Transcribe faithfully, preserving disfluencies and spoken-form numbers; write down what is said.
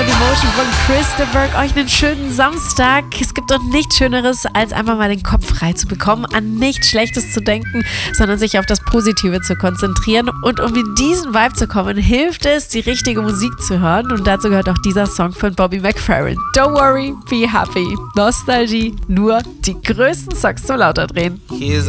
und Emotion von Christopher. Euch einen schönen Samstag. Es gibt doch nichts Schöneres, als einfach mal den Kopf frei zu bekommen, an nichts Schlechtes zu denken, sondern sich auf das Positive zu konzentrieren. Und um in diesen Vibe zu kommen, hilft es, die richtige Musik zu hören. Und dazu gehört auch dieser Song von Bobby McFerrin. Don't worry, be happy. Nostalgie, nur die größten Songs zum Lauter drehen. Here's